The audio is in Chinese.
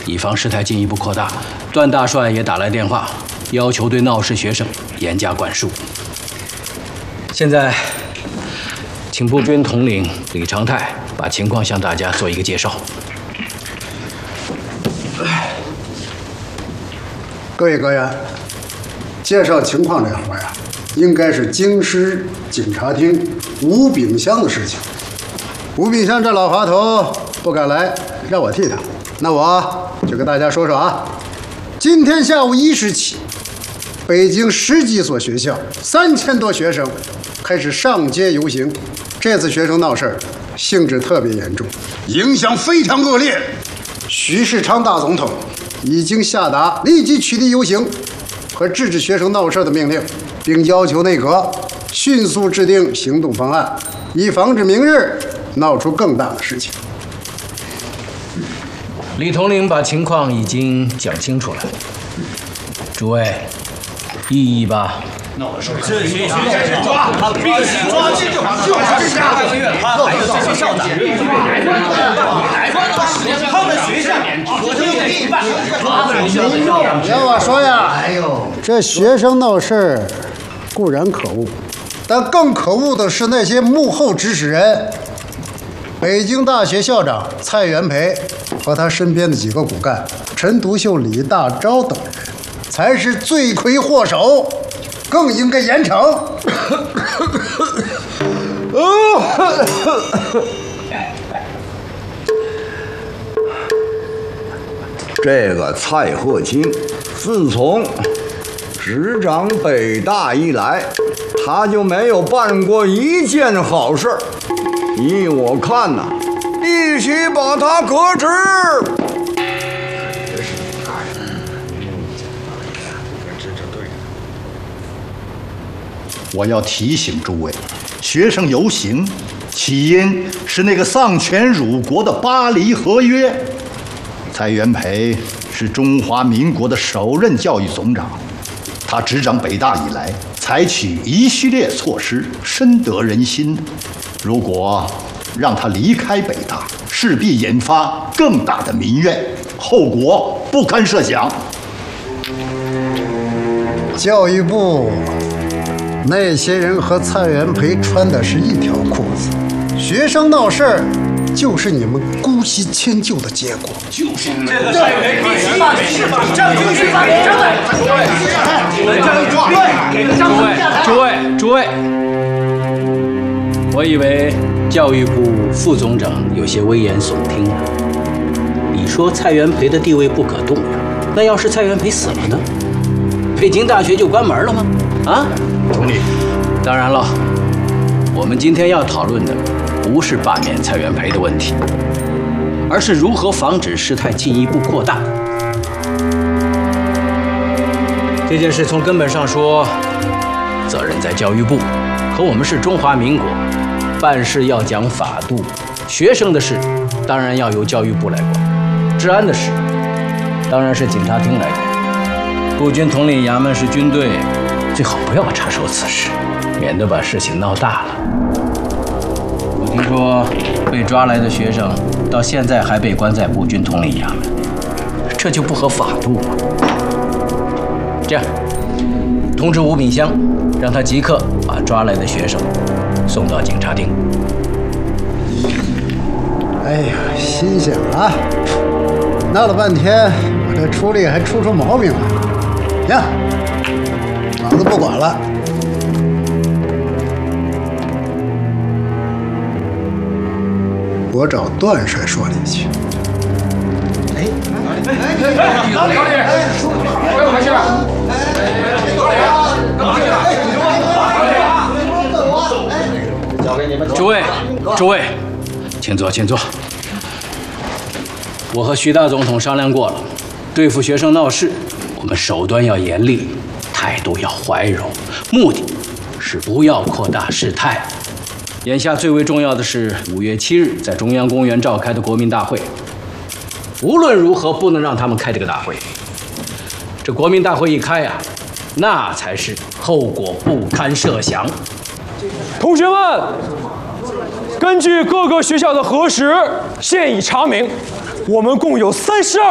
以防事态进一步扩大，段大帅也打来电话，要求对闹事学生严加管束。现在，请步军统领李长泰把情况向大家做一个介绍。 各位阁员，介绍情况这活呀，应该是京师警察厅吴炳湘的事情。吴炳湘这老滑头不敢来，让我替他。那我就跟大家说说啊，今天下午1时起，北京10几所学校3000多学生开始上街游行。这次学生闹事儿，性质特别严重，影响非常恶劣。徐世昌大总统已经下达立即取缔游行和制止学生闹事的命令，并要求内阁迅速制定行动方案，以防止明日闹出更大的事情。 李统领把情况已经讲清楚了，诸位异议吧？ 闹的事，这些学生抓，必须抓，就是下个月他还有这些校长，他们学校可就有一半， 不要我说呀！哎呦，这学生闹事儿固然可恶，但更可恶的是那些幕后指使人。北京大学校长蔡元培和他身边的几个骨干陈独秀、李大钊等人，才是罪魁祸首，更应该严惩。 这个蔡鹤清，自从执掌北大以来，他就没有办过一件好事。依我看呐，必须把他革职。 我要提醒诸位，学生游行起因是那个丧权辱国的巴黎合约。蔡元培是中华民国的首任教育总长，他执掌北大以来，采取一系列措施，深得人心。如果让他离开北大，势必引发更大的民怨，后果不堪设想。 教育部那些人和蔡元培穿的是一条裤子，学生闹事儿就是你们姑息迁就的结果。 就是这个蔡元培必须罢免，将军须罢免， 诸位，我以为教育部副总长有些危言耸听了。你说蔡元培的地位不可动摇，那要是蔡元培死了呢？北京大学就关门了吗？啊， 统领， 当然了，我们今天要讨论的不是罢免蔡元培的问题，而是如何防止事态进一步扩大。这件事从根本上说，责任在教育部，可我们是中华民国，办事要讲法度，学生的事当然要由教育部来管，治安的事当然是警察厅来管。步军统领衙门是军队，最好不要插手此事，免得把事情闹大了。我听说被抓来的学生到现在还被关在步军统领衙门，这就不合法度吗？这样，通知吴炳湘，让他即刻把抓来的学生送到警察厅。 哎呀，心想啊，闹了半天，我这处理还出毛病了。行，老子不管了。我找段帅说理去。 老李，别回去了。 诸位，请坐，请坐。我和徐大总统商量过了，对付学生闹事，我们手段要严厉，态度要怀柔，目的是不要扩大事态。眼下最为重要的是5月7日在中央公园召开的国民大会，无论如何不能让他们开这个大会。这国民大会一开啊，那才是后果不堪设想。 同学们，根据各个学校的核实，现已查明，我们共有32